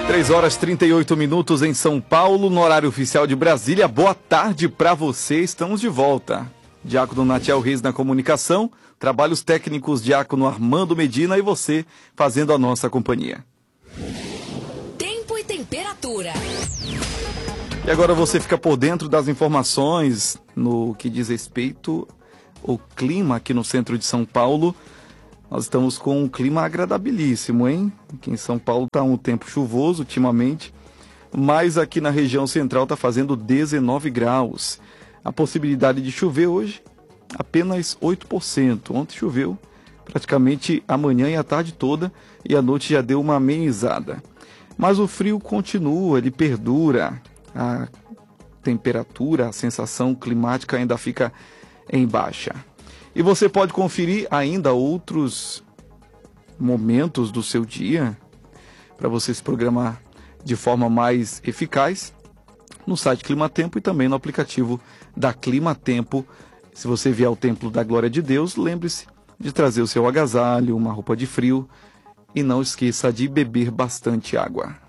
3 horas 38 minutos em São Paulo, no horário oficial de Brasília. Boa tarde para você, estamos de volta. Diácono Natiel Reis na comunicação, trabalhos técnicos Diácono Armando Medina e você fazendo a nossa companhia. Tempo e temperatura. E agora você fica por dentro das informações no que diz respeito ao clima aqui no centro de São Paulo. Nós estamos com um clima agradabilíssimo, hein? Aqui em São Paulo está um tempo chuvoso ultimamente, mas aqui na região central está fazendo 19 graus. A possibilidade de chover hoje, apenas 8%. Ontem choveu praticamente a manhã e a tarde toda e à noite já deu uma amenizada. Mas o frio continua, ele perdura. A temperatura, a sensação climática ainda fica em baixa. E você pode conferir ainda outros momentos do seu dia para você se programar de forma mais eficaz no site Climatempo e também no aplicativo da Climatempo. Se você vier ao Templo da Glória de Deus, lembre-se de trazer o seu agasalho, uma roupa de frio e não esqueça de beber bastante água.